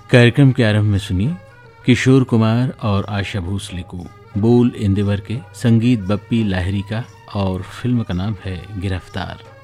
कार्यक्रम के आरंभ में सुनिए किशोर कुमार और आशा भोसले को, बोल इंदिवर के, संगीत बप्पी लाहिरी का और फिल्म का नाम है गिरफ्तार।